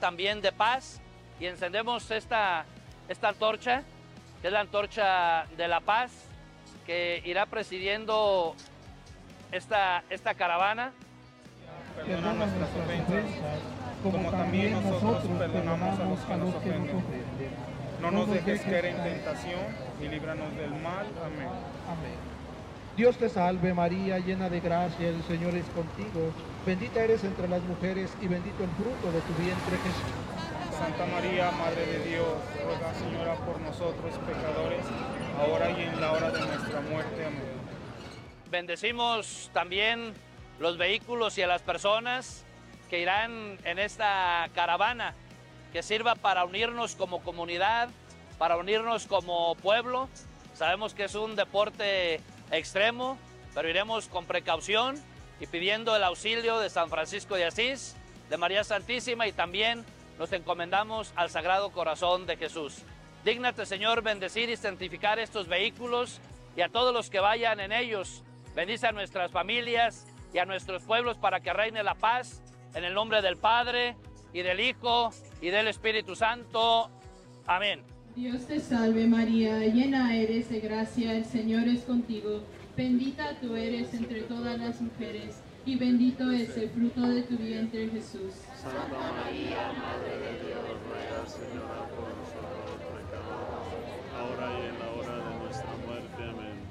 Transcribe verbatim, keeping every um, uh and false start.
también de paz y encendemos esta, esta antorcha, que es la antorcha de la paz, que irá presidiendo esta, esta caravana. Perdona nuestras ofensas, como también nosotros perdonamos a los que nos ofenden. No nos dejes caer en tentación y líbranos del mal. Amén. Amén. Dios te salve María, llena de gracia, el Señor es contigo. Bendita eres entre las mujeres y bendito el fruto de tu vientre, Jesús. Santa María, Madre de Dios, ruega, Señora, por nosotros pecadores, ahora y en la hora de nuestra muerte. Amén. Bendecimos también los vehículos y a las personas que irán en esta caravana, que sirva para unirnos como comunidad, para unirnos como pueblo. Sabemos que es un deporte extremo, pero iremos con precaución y pidiendo el auxilio de San Francisco de Asís, de María Santísima, y también nos encomendamos al Sagrado Corazón de Jesús. Dígnate, Señor, bendecir y santificar estos vehículos y a todos los que vayan en ellos. Bendice a nuestras familias y a nuestros pueblos para que reine la paz, en el nombre del Padre, y del Hijo, y del Espíritu Santo. Amén. Dios te salve María, llena eres de gracia, el Señor es contigo. Bendita tú eres entre todas las mujeres, y bendito es el fruto de tu vientre, Jesús. Santa María, Madre de Dios, ruega, Señora, por nosotros los pecadores, ahora y en la hora de nuestra muerte. Amén.